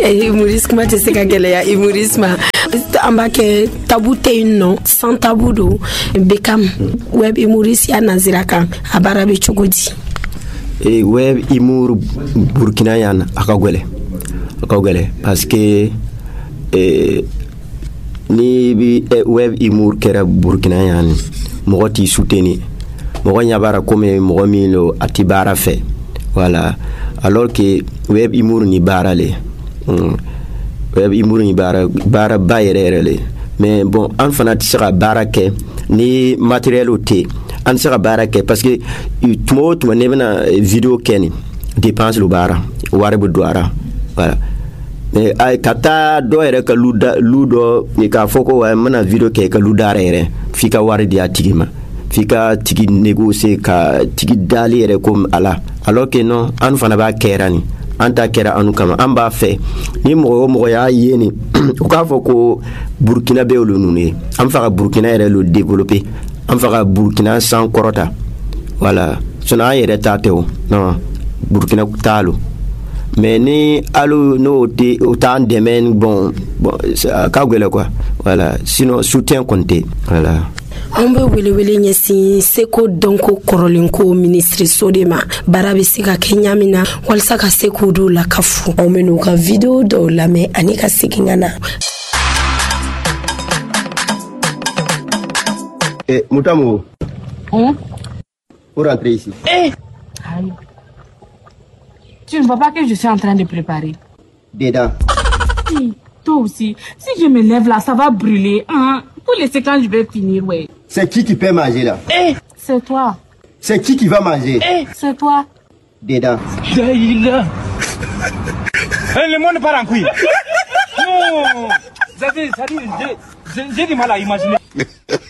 Humorisme kuma tɛ se ka gɛlɛya humorisme an b'a kɛ tabu tɛ yen nɔ sans tabu don Beckham web humoriste ya nazira kan a baara bɛ cogo di web humour Burkina yan a ka gɛlɛ parce que ni bi web humour kɛra Burkina yan mɔgɔ t'i soutenir mɔgɔ ɲabara comme mɔgɔ min lo a ti baara fɛ voilà alors que web humour ni baara le web humour ni baara ba yɛrɛ le mais bon an fana tɛ se ka baara kɛ ni matériel o tɛ an tɛ se ka baara kɛ parce que tuma o tuma ne bɛna vidéo kɛ ni dépense lo baara wari bɛ don a la voilà mais ka taa dɔ yɛrɛ ka lu dɔ k'a fɔ ko n bɛna vidéo kɛ ka lu dara yɛrɛ f'i ka wari di a tigi ma f'i ka tigi négocier ka tigi dali yɛrɛ comme ala alors que non an fana b'a kɛra ni an ta kɛra anu kama an b'a fɛ ni mɔgɔ o mɔgɔ y'a ye ni u k'a fɔ ko Burkina bɛ olu ninnu ye an fɛ ka Burkina yɛrɛ lo développer an fɛ ka Burkina san kɔrɔta voilà sinon an yɛrɛ ta tɛ o non Burkina t'a lo mais ni alu no t'an dɛmɛ bon ka gɛlɛ quoi voilà sinon soutien kɔni tɛ voilà. An bɛ welewele ɲɛsin seko dɔnko kɔrɔlenko ministre de ma baara bɛ se ka kɛ ɲa min na walasa ka se k'o dɔw lakafu anw bɛ n'u ka video dɔw lamɛn ani ka segin ka na. Moutamo. Pour rentrer ici. Aïe. Tu ne vois pas que je suis en train de préparer? Dedans. Toi aussi, si je me lève là, ça va brûler. Pour laisser quand je vais finir, ouais. C'est qui peut manger là? C'est toi. C'est qui va manger? C'est toi. Dedans. Le monde part en couille. Non. J'ai du mal à imaginer.